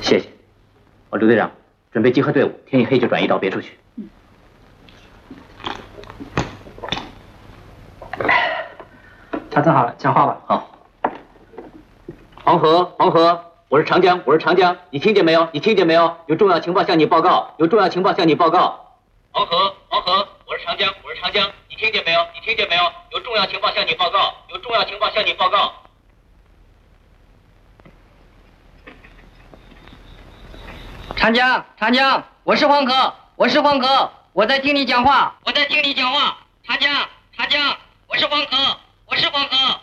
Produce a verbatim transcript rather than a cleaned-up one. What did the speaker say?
谢谢。哦，刘队长，准备集合队伍，天一黑就转移到别处去。嗯。 查证好了，讲话吧。 好。黄河，黄河，我是长江，我是长江，你听见没有？你听见没有？有重要情报向你报告，有重要情报向你报告。黄河，黄河，我是长江，我是长江，你听见没有？你听见没有？有重要情报向你报告，有重要情报向你报告。 长江，长江，我是黄河，我是黄河，我在听你讲话，我在听你讲话。长江，长江，我是黄河，我是黄河。